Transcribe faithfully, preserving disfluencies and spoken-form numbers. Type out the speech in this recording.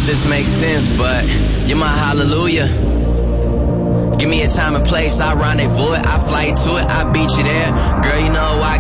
this makes sense, but you're my hallelujah. Give me a time and place, I rendezvous it, I fly to it, I beat you there. Girl, you know I